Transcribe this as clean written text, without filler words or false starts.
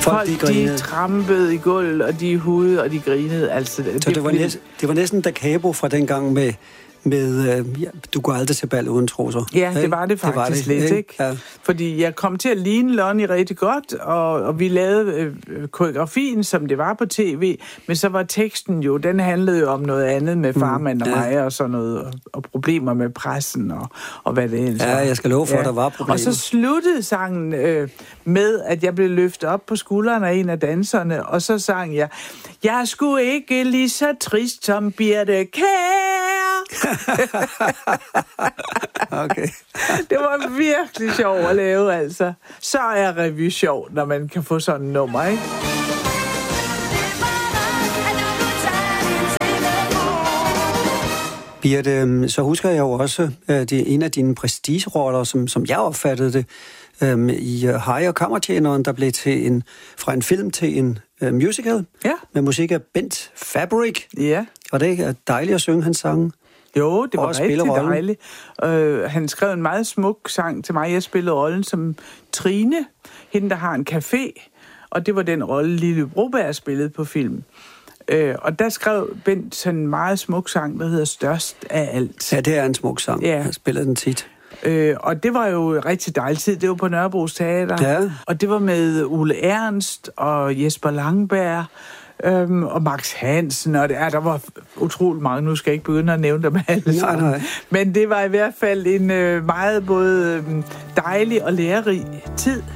Folk de trampede i gulvet, og de hudede, og de grinede. Altså, så det var næsten Da Capo fra dengang med du går aldrig til bal uden trusser. Ja, det var det faktisk lidt, ikke? Ja. Fordi jeg kom til at ligne Lonnie rigtig godt, og vi lavede koreografien, som det var på tv, men så var teksten jo, den handlede jo om noget andet med farmand og mig, og sådan noget, og problemer med pressen, og hvad det ellers var. Ja, jeg skal love for, at der var problemer. Og så sluttede sangen med, at jeg blev løftet op på skulderen af en af danserne, og så sang jeg skulle ikke lige så trist som Birthe Kjær. Okay. Det var virkelig sjovt at lave, altså. Så er revy sjovt, når man kan få sådan en nummer, ikke? Birthe, så husker jeg jo også, det er en af dine prestigeroller, som jeg opfattede det, i Harry og Kammertjeneren, der blev fra en film til en musical, med musik af Bent Fabric. Ja. Og det er dejligt at synge hans sange. Jo, det var rigtig dejligt. Han skrev en meget smuk sang til mig. Jeg spillede rollen som Trine, hende der har en café, og det var den rolle, Lille Broberg spillede på film. Og der skrev Bent sådan en meget smuk sang, der hedder Størst af alt. Ja, det er en smuk sang. Ja. Jeg spillede den tit. Og det var jo rigtig dejligt tid. Det var på Nørrebros Teater. Ja. Og det var med Ole Ernst og Jesper Langberg, og Max Hansen, og der var utroligt mange. Nu skal jeg ikke begynde at nævne dem alle sammen. Nej. Men det var i hvert fald en meget både dejlig og lærerig tid.